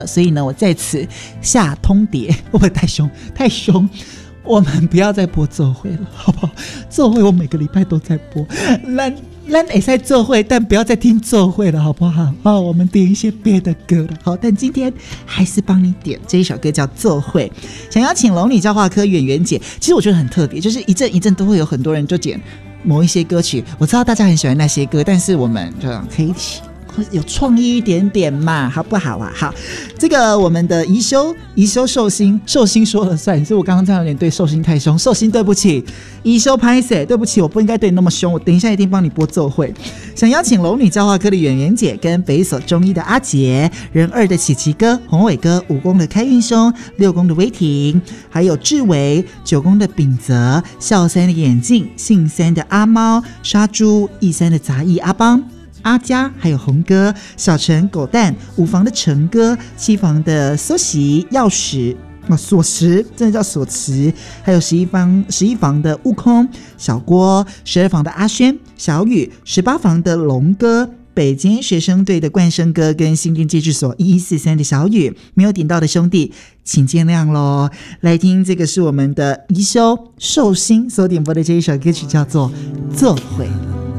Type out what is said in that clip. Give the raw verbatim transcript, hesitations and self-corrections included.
所以呢，我在此下通牒，会不会太凶？太凶！我们不要再播奏会了，好不好？奏会我每个礼拜都在播，咱咱也在奏会，但不要再听奏会了，好不好？好，我们点一些别的歌了。好，但今天还是帮你点这一首歌，叫《奏会》。想邀请龙女教化科圆圆姐，其实我觉得很特别，就是一阵一阵都会有很多人就点某一些歌曲。我知道大家很喜欢那些歌，但是我们就可以一起。有创意一点点嘛，好不好啊？好，这个我们的宜修宜修寿星寿星说了算，所以我刚刚这样有点对寿星太凶，寿星对不起，宜修拍摄对不起，我不应该对你那么凶，我等一下一定帮你播奏会。想邀请龙女教化科的圆圆姐，跟北所中医的阿杰，人二的琪琪哥，宏伟哥，五宫的开运兄，六宫的威霆，还有志伟，九宫的秉泽，孝三的眼镜，姓三的阿猫，杀猪，义三的杂役阿邦。阿佳，还有红哥，小陈狗蛋，五房的陈哥，七房的苏喜钥匙啊，锁匙真的叫锁匙，还有十一房十一房的悟空小郭，十二房的阿轩小雨，十八房的龙哥，北京学生队的冠生哥，跟新店戒治所一一四三的小雨，没有点到的兄弟请见谅咯。来听这个是我们的宜修寿星所点播的这一首歌曲，叫做《奏会》。